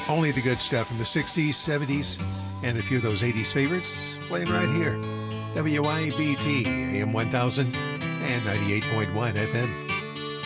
Only the good stuff from the 60s, 70s, and a few of those 80s favorites playing right here. WYBT AM 1000 and 98.1 FM.